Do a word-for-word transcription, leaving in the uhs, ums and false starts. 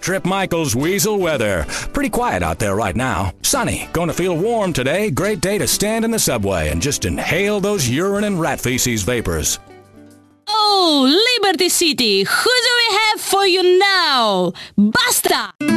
Trip Michael's Weasel Weather. Pretty quiet out there right now. Sunny. Going to feel warm today. Great day to stand in the subway and just inhale those urine and rat feces vapors. Oh, Liberty City, who do we have for you now? Basta!